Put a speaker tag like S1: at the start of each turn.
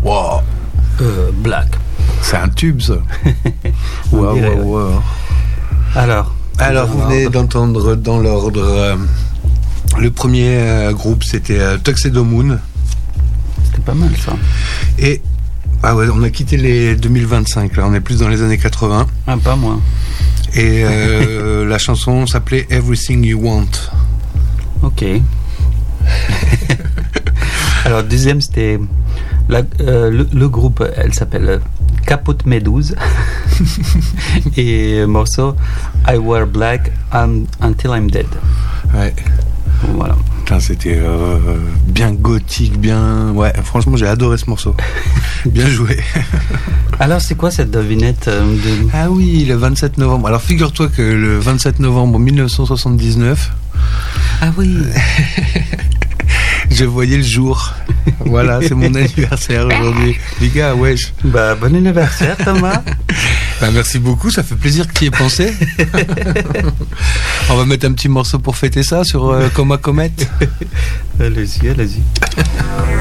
S1: Wow.
S2: Black.
S1: C'est un tube, ça.
S2: On dirait, ouais. Alors,
S1: vous venez d'entendre dans l'ordre. Le premier groupe, c'était Tuxedo Moon.
S2: C'était pas mal, ça.
S1: Et on a quitté les 2025. Là, on est plus dans les années 80.
S2: Ah, pas moi.
S1: Et la chanson s'appelait Everything You Want.
S2: Ok. Alors, deuxième, c'était le groupe, elle s'appelle Caput Meduse. Et morceau I Wear Black Until I'm Dead.
S1: Ouais.
S2: Voilà.
S1: Putain, c'était bien gothique, bien. Ouais, franchement, j'ai adoré ce morceau. Bien joué.
S2: Alors, c'est quoi cette devinette
S1: Ah oui, le 27 novembre. Alors, figure-toi que le 27 novembre 1979.
S2: Ah oui.
S1: Je voyais le jour. Voilà, c'est mon anniversaire aujourd'hui. Les gars, wesh.
S2: Bah, bon anniversaire, Thomas.
S1: Bah, merci beaucoup, ça fait plaisir que tu y aies pensé. On va mettre un petit morceau pour fêter ça sur Coma Comet.
S2: Allez-y.